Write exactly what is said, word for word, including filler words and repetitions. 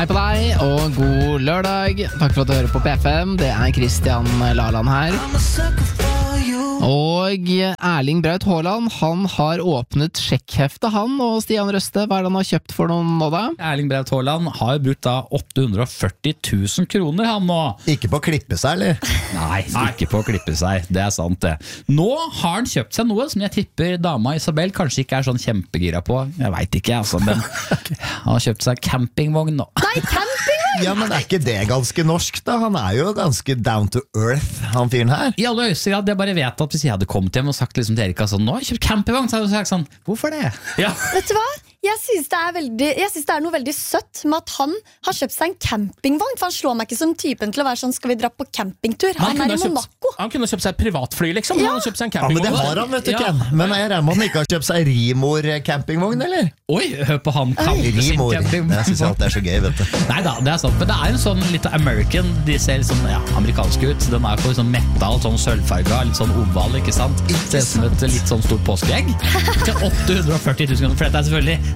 Hei på deg, og god lørdag. Takk for at du hører på P F M. Det er Christian Laland her. Og Erling Braut Haaland, han har åpnet sjekkheftet han, og Stian Røste, hva er det han har kjøpt for noen nå da? Erling Braut Haaland har brukt da åtte hundre og førti tusen kroner han nå. Ikke på å klippe seg, eller? Nei, ikke på å klippe seg, det er sant det. Nå har han kjøpt seg noe som jeg tipper dama Isabel kanskje ikke er sånn kjempegira på. Jeg vet ikke, altså, men han har kjøpt seg campingvogn nå. Nei, campingvogn? Ja, men er ikke det ganske norsk da? Han er jo ganske down to earth, han fyren her. I aller høyeste grad, jeg bare vet at hvis jeg hadde kommet hjem og sagt liksom til Erika sånn, nå har jeg kjøpt campingvogn, så hadde jeg sagt sånn, hvorfor det? Ja. Vet du hva? Jeg synes, det er veldig, jeg synes det er noe veldig søtt med at han har kjøpt seg en campingvogn, for han slår meg ikke som typen til å være sånn, skal vi dra på campingtur? Han, han er i Monaco. Han kunne kjøpt seg et privatfly, liksom. Ja. Han har kjøpt seg en Ja, men campingvogn. det har han, vet du, Ja. Ken. Men jeg regner med han ikke har kjøpt seg Rimor campingvogn, eller? Oi, hør på han kalle sin Rimor, det campingvogn. synes jeg alltid er så gøy, vet du. Neida, det er sant, men det er en sånn litt American, de ser sånn, ja, amerikanske ut. Den er på sånn metal, sånn sølvfarga, litt sånn oval, ikke sant? Ser ut som et litt sånn stort påskeegg. Til åtte hundre og førti tusen kroner, for dette er selvfølgelig